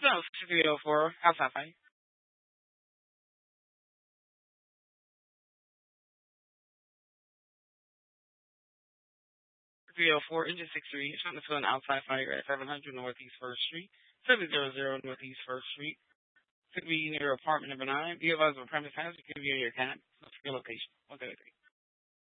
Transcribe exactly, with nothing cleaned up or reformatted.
No, three oh four outside fire. three oh four, engine six three, trying to fill an outside fire at seven hundred Northeast First Street, seven hundred Northeast First Street. Could be near apartment number nine. Be advised of premise house. You could be in your cab. What's your location? one thirty-three.